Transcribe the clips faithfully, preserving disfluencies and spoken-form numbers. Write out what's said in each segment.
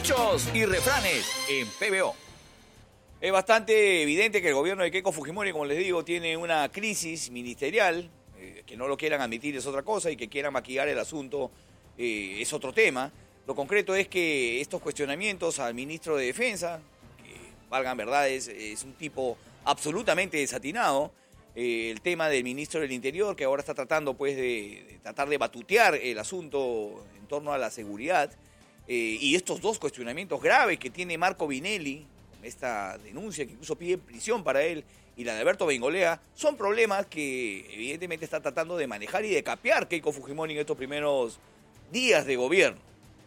Dichos y refranes en P B O. Es bastante evidente que el gobierno de Keiko Fujimori, como les digo, tiene una crisis ministerial. Eh, que no lo quieran admitir es otra cosa y que quieran maquillar el asunto eh, es otro tema. Lo concreto es que estos cuestionamientos al ministro de Defensa, que valgan verdades, es un tipo absolutamente desatinado. Eh, el tema del ministro del Interior, que ahora está tratando pues de, de tratar de batutear el asunto en torno a la seguridad. Eh, y estos dos cuestionamientos graves que tiene Marco Vinelli, esta denuncia que incluso pide prisión para él, y la de Alberto Bengolea, son problemas que evidentemente está tratando de manejar y de capear Keiko Fujimori en estos primeros días de gobierno.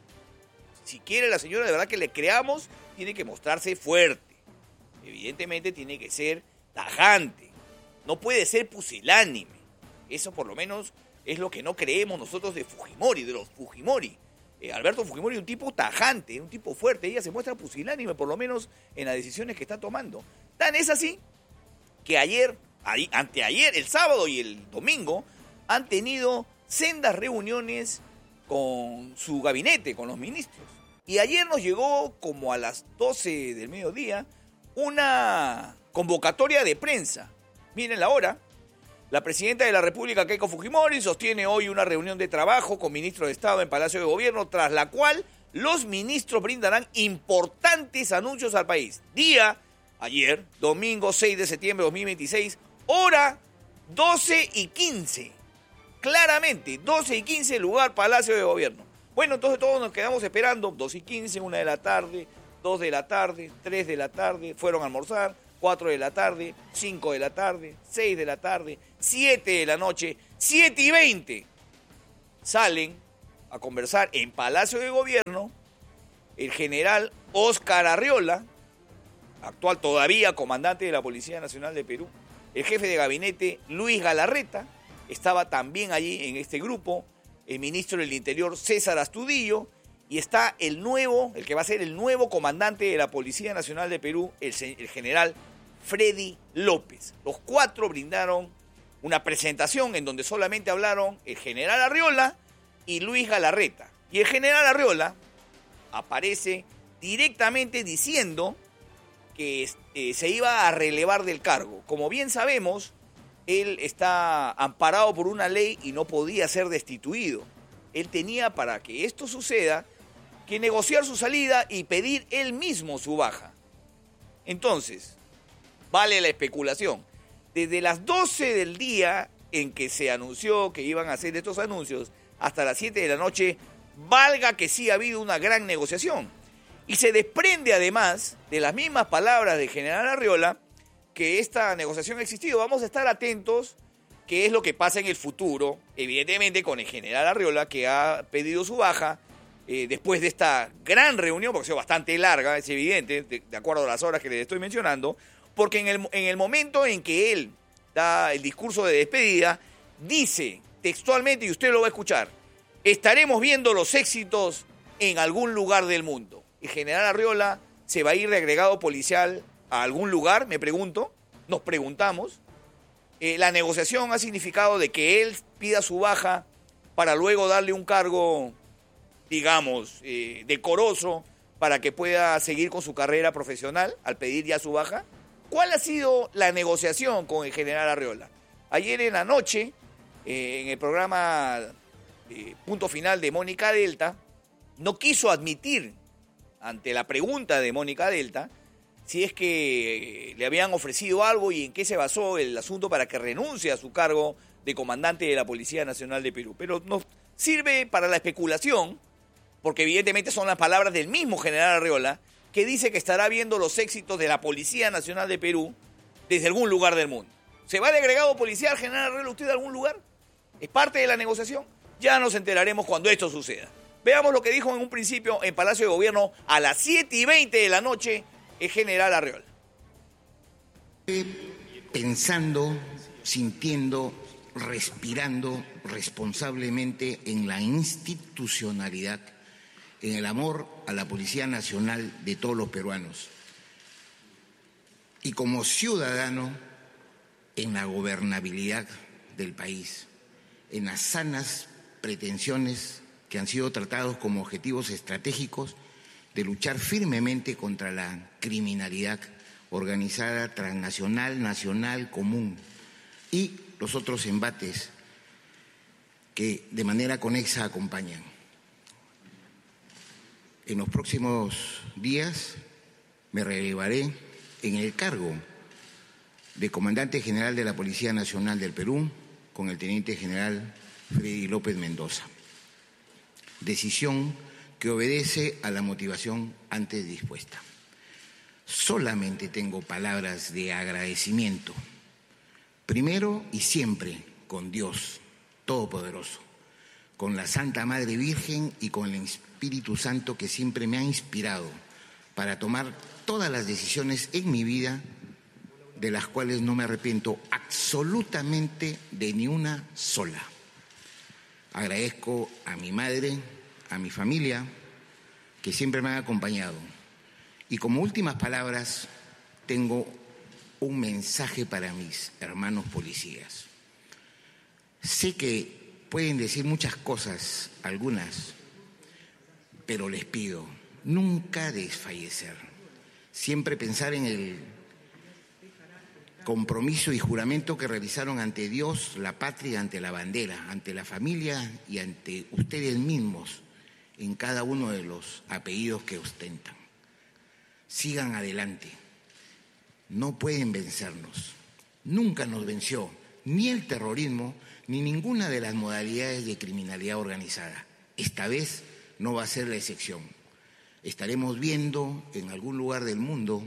Si quiere la señora de verdad que le creamos, tiene que mostrarse fuerte. Evidentemente tiene que ser tajante. No puede ser pusilánime. Eso por lo menos es lo que no creemos nosotros de Fujimori, de los Fujimori. Eh, Alberto Fujimori es un tipo tajante, un tipo fuerte. Ella se muestra pusilánime, por lo menos en las decisiones que está tomando. Tan es así que ayer, anteayer, el sábado y el domingo, han tenido sendas reuniones con su gabinete, con los ministros. Y ayer nos llegó, como a las doce del mediodía, una convocatoria de prensa. Miren la hora. La presidenta de la República, Keiko Fujimori, sostiene hoy una reunión de trabajo con ministros de Estado en Palacio de Gobierno, tras la cual los ministros brindarán importantes anuncios al país. Día, ayer, domingo seis de septiembre de dos mil veintiséis, hora doce y quince. Claramente, doce y quince, lugar Palacio de Gobierno. Bueno, entonces todos nos quedamos esperando, doce y quince, una de la tarde, dos de la tarde, tres de la tarde, fueron a almorzar, cuatro de la tarde, cinco de la tarde, seis de la tarde, siete de la noche, siete y veinte. Salen a conversar en Palacio de Gobierno el general Óscar Arriola, actual todavía comandante de la Policía Nacional de Perú, el jefe de gabinete Luis Galarreta, estaba también allí en este grupo, el ministro del Interior César Astudillo, y está el nuevo, el que va a ser el nuevo comandante de la Policía Nacional de Perú, el, el general Freddy López. Los cuatro brindaron una presentación en donde solamente hablaron el general Arriola y Luis Galarreta. Y el general Arriola aparece directamente diciendo que eh, se iba a relevar del cargo. Como bien sabemos, él está amparado por una ley y no podía ser destituido. Él tenía, para que esto suceda, que negociar su salida y pedir él mismo su baja. Entonces, vale la especulación. Desde las doce del día en que se anunció que iban a hacer estos anuncios hasta las siete de la noche, valga que sí ha habido una gran negociación. Y se desprende además de las mismas palabras del general Arriola que esta negociación ha existido. Vamos a estar atentos qué es lo que pasa en el futuro, evidentemente con el general Arriola, que ha pedido su baja eh, después de esta gran reunión, porque ha sido bastante larga, es evidente, de, de acuerdo a las horas que les estoy mencionando, porque en el, en el momento en que él da el discurso de despedida, dice textualmente, y usted lo va a escuchar, estaremos viendo los éxitos en algún lugar del mundo. El general Arriola se va a ir de agregado policial a algún lugar, me pregunto, nos preguntamos. Eh, la negociación ha significado de que él pida su baja para luego darle un cargo, digamos, eh, decoroso para que pueda seguir con su carrera profesional al pedir ya su baja. ¿Cuál ha sido la negociación con el general Arriola? Ayer en la noche, eh, en el programa eh, Punto Final de Mónica Delta, no quiso admitir, ante la pregunta de Mónica Delta, si es que le habían ofrecido algo y en qué se basó el asunto para que renuncie a su cargo de comandante de la Policía Nacional de Perú. Pero nos sirve para la especulación, porque evidentemente son las palabras del mismo general Arriola, que dice que estará viendo los éxitos de la Policía Nacional de Perú desde algún lugar del mundo. ¿Se va de agregado policial, general Arriola, usted a algún lugar? ¿Es parte de la negociación? Ya nos enteraremos cuando esto suceda. Veamos lo que dijo en un principio en Palacio de Gobierno a las siete y veinte de la noche el general Arriola. Pensando, sintiendo, respirando responsablemente en la institucionalidad, en el amor a la Policía Nacional de todos los peruanos. Y como ciudadano, en la gobernabilidad del país, en las sanas pretensiones que han sido tratados como objetivos estratégicos de luchar firmemente contra la criminalidad organizada, transnacional, nacional, común y los otros embates que de manera conexa acompañan. En los próximos días me relevaré en el cargo de Comandante General de la Policía Nacional del Perú con el Teniente General Freddy López Mendoza. Decisión que obedece a la motivación antes dispuesta. Solamente tengo palabras de agradecimiento, primero y siempre con Dios Todopoderoso, con la Santa Madre Virgen y con el Espíritu Santo que siempre me ha inspirado para tomar todas las decisiones en mi vida de las cuales no me arrepiento absolutamente de ni una sola. Agradezco a mi madre, a mi familia, que siempre me han acompañado. Y como últimas palabras, tengo un mensaje para mis hermanos policías. Sé que pueden decir muchas cosas, algunas, pero les pido nunca desfallecer. Siempre pensar en el compromiso y juramento que realizaron ante Dios, la patria, ante la bandera, ante la familia y ante ustedes mismos en cada uno de los apellidos que ostentan. Sigan adelante. No pueden vencernos. Nunca nos venció ni el terrorismo ni ninguna de las modalidades de criminalidad organizada. Esta vez no va a ser la excepción. Estaremos viendo en algún lugar del mundo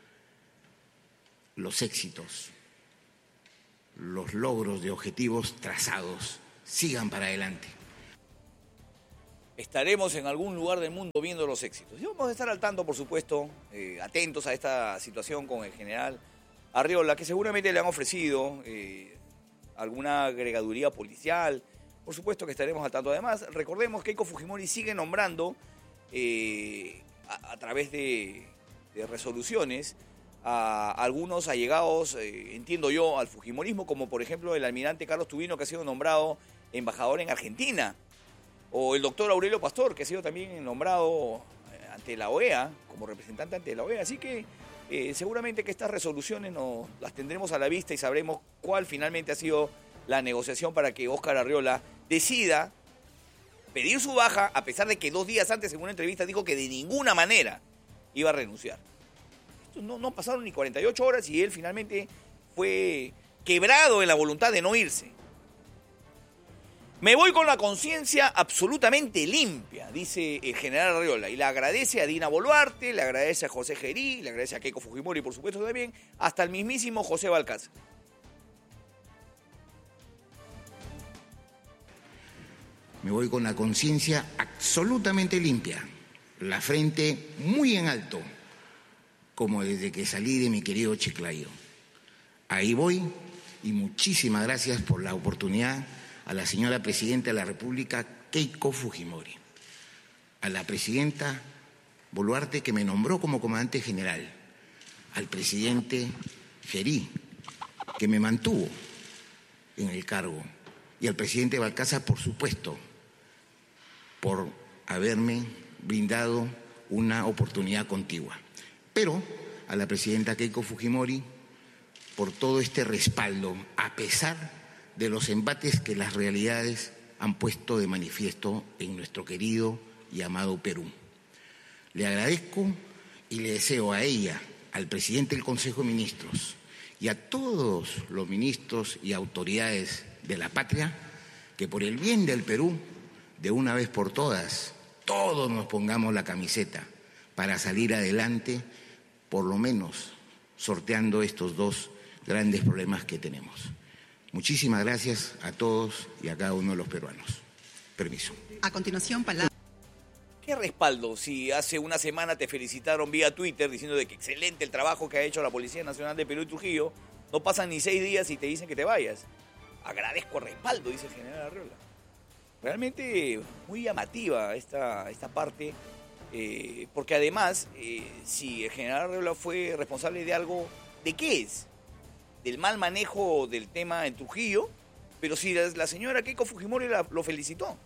los éxitos, los logros de objetivos trazados. Sigan para adelante. Estaremos en algún lugar del mundo viendo los éxitos. Y vamos a estar al tanto, por supuesto, eh, atentos a esta situación con el general Arriola, que seguramente le han ofrecido eh, alguna agregaduría policial. Por supuesto que estaremos al tanto. Además, recordemos que Keiko Fujimori sigue nombrando eh, a, a través de, de resoluciones a algunos allegados, eh, entiendo yo, al fujimorismo, como por ejemplo el almirante Carlos Tubino, que ha sido nombrado embajador en Argentina, o el doctor Aurelio Pastor, que ha sido también nombrado ante la O E A, como representante ante la O E A. Así que eh, seguramente que estas resoluciones nos las tendremos a la vista y sabremos cuál finalmente ha sido la negociación para que Óscar Arriola decida pedir su baja, a pesar de que dos días antes en una entrevista dijo que de ninguna manera iba a renunciar. Esto no, no pasaron ni cuarenta y ocho horas y él finalmente fue quebrado en la voluntad de no irse. Me voy con la conciencia absolutamente limpia, dice el general Arriola, y le agradece a Dina Boluarte, le agradece a José Gerí, le agradece a Keiko Fujimori, por supuesto también, hasta el mismísimo José Balcázar. Me voy con la conciencia absolutamente limpia, la frente muy en alto, como desde que salí de mi querido Chiclayo. Ahí voy y muchísimas gracias por la oportunidad a la señora Presidenta de la República, Keiko Fujimori, a la Presidenta Boluarte, que me nombró como Comandante General, al Presidente Gerí, que me mantuvo en el cargo, y al Presidente Balcázar, por supuesto, por haberme brindado una oportunidad contigua. Pero a la Presidenta Keiko Fujimori, por todo este respaldo, a pesar de los embates que las realidades han puesto de manifiesto en nuestro querido y amado Perú. Le agradezco y le deseo a ella, al presidente del Consejo de Ministros y a todos los ministros y autoridades de la patria que por el bien del Perú, de una vez por todas, todos nos pongamos la camiseta para salir adelante, por lo menos sorteando estos dos grandes problemas que tenemos. Muchísimas gracias a todos y a cada uno de los peruanos. Permiso. A continuación, palabra. ¿Qué respaldo si hace una semana te felicitaron vía Twitter diciendo de que excelente el trabajo que ha hecho la Policía Nacional de Perú y Trujillo? No pasan ni seis días y te dicen que te vayas. Agradezco el respaldo, dice el general Arriola. Realmente muy llamativa esta, esta parte, eh, porque además, eh, si el general Arriola fue responsable de algo, ¿de qué es? Del mal manejo del tema en Trujillo, pero si la, la señora Keiko Fujimori la, lo felicitó.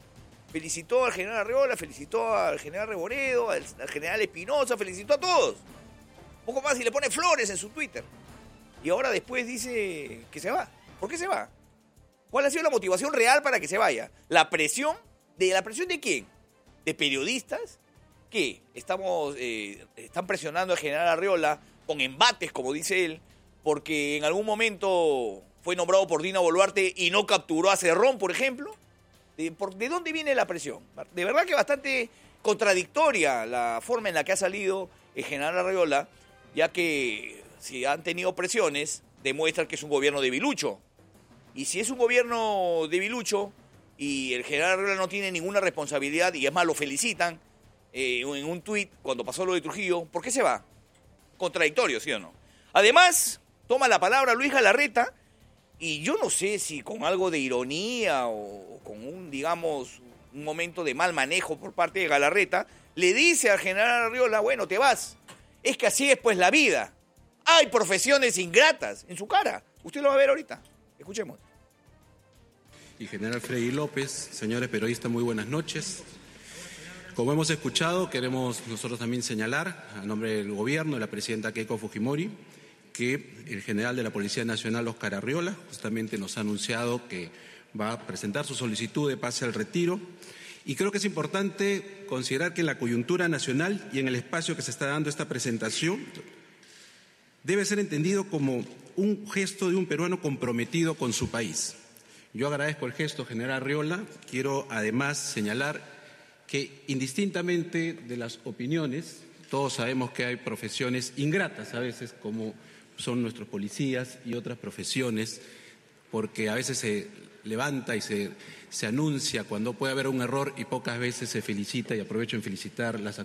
Felicitó al general Arriola, felicitó al general Reboredo, al, al general Espinosa, felicitó a todos. Un poco más y le pone flores en su Twitter. Y ahora después dice que se va. ¿Por qué se va? ¿Cuál ha sido la motivación real para que se vaya? ¿La presión? ¿De la presión de quién? ¿De periodistas? ¿Qué? Estamos, eh, están presionando al general Arriola con embates, como dice él, porque en algún momento fue nombrado por Dina Boluarte y no capturó a Cerrón, por ejemplo. ¿De, por, ¿de dónde viene la presión? De verdad que bastante contradictoria la forma en la que ha salido el general Arriola, ya que si han tenido presiones, demuestra que es un gobierno debilucho. Y si es un gobierno debilucho y el general Arriola no tiene ninguna responsabilidad, y es más, lo felicitan eh, en un tuit cuando pasó lo de Trujillo, ¿por qué se va? Contradictorio, ¿sí o no? Además, toma la palabra Luis Galarreta, y yo no sé si con algo de ironía o, o con un, digamos, un momento de mal manejo por parte de Galarreta, le dice al general Arriola, bueno, te vas. Es que así es pues la vida. Hay profesiones ingratas en su cara. Usted lo va a ver ahorita. Escuchemos. Y general Freddy López, señores periodistas, muy buenas noches. Como hemos escuchado, queremos nosotros también señalar, a nombre del gobierno, de la presidenta Keiko Fujimori, que el general de la Policía Nacional, Óscar Arriola, justamente nos ha anunciado que va a presentar su solicitud de pase al retiro. Y creo que es importante considerar que en la coyuntura nacional y en el espacio que se está dando esta presentación, debe ser entendido como un gesto de un peruano comprometido con su país. Yo agradezco el gesto, general Arriola. Quiero además señalar que indistintamente de las opiniones, todos sabemos que hay profesiones ingratas a veces, como son nuestros policías y otras profesiones, porque a veces se levanta y se, se anuncia cuando puede haber un error y pocas veces se felicita, y aprovecho en felicitar las